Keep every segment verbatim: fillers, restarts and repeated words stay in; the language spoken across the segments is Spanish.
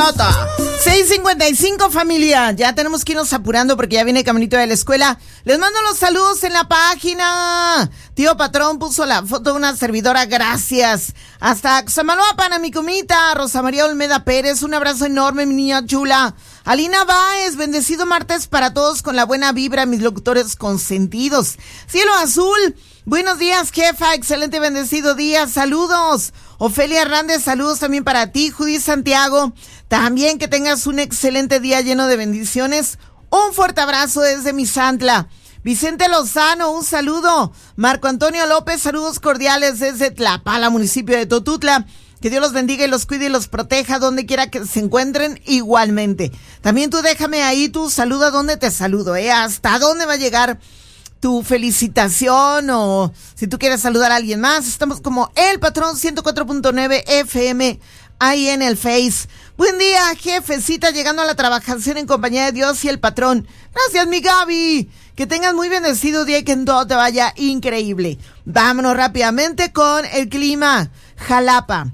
Tata. seis cincuenta y cinco, familia. Ya tenemos que irnos apurando porque ya viene el caminito de la escuela. Les mando los saludos en la página. Tío Patrón puso la foto de una servidora. Gracias. Hasta Xamaloapan, a mi comita. Rosa María Olmeda Pérez. Un abrazo enorme, mi niña chula. Alina Báez, bendecido martes para todos con la buena vibra, mis locutores consentidos. Cielo Azul, buenos días, jefa, excelente bendecido día, saludos. Ofelia Hernández, saludos también para ti. Judith Santiago, también que tengas un excelente día lleno de bendiciones. Un fuerte abrazo desde Misantla. Vicente Lozano, un saludo. Marco Antonio López, saludos cordiales desde Tlapala, municipio de Totutla. Que Dios los bendiga y los cuide y los proteja donde quiera que se encuentren igualmente. También tú déjame ahí tu saludo a donde te saludo, ¿eh? Hasta dónde va a llegar tu felicitación o si tú quieres saludar a alguien más. Estamos como El Patrón ciento cuatro punto nueve F M ahí en el Face. Buen día, jefecita, llegando a la trabajación en compañía de Dios y el Patrón. Gracias, mi Gaby. Que tengas muy bendecido día y que en todo te vaya increíble. Vámonos rápidamente con el clima. Jalapa.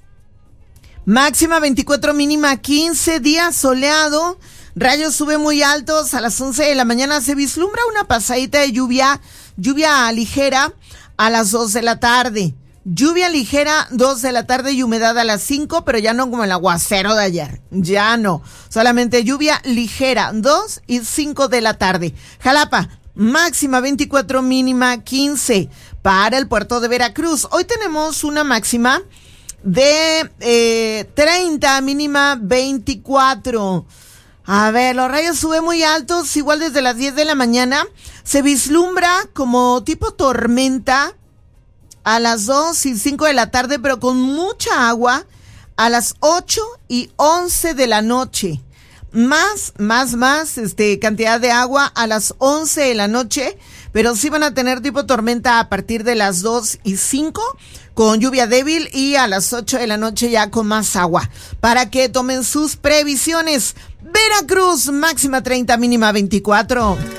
Máxima veinticuatro, mínima quince, día soleado, rayos sube muy altos, a las once de la mañana se vislumbra una pasadita de lluvia, lluvia ligera a las dos de la tarde, lluvia ligera dos de la tarde y humedad a las cinco, pero ya no como el aguacero de ayer, ya no, solamente lluvia ligera dos y cinco de la tarde. Jalapa, máxima veinticuatro, mínima quince, para el puerto de Veracruz, hoy tenemos una máxima de eh, treinta, mínima veinticuatro. A ver, los rayos suben muy altos, igual desde las diez de la mañana. Se vislumbra como tipo tormenta a las dos y cinco de la tarde, pero con mucha agua a las ocho y once de la noche. Más, más, más, este, cantidad de agua a las once de la noche, pero sí van a tener tipo tormenta a partir de las dos y cinco, con lluvia débil, y a las ocho de la noche ya con más agua, para que tomen sus previsiones. Veracruz, máxima treinta, mínima veinticuatro.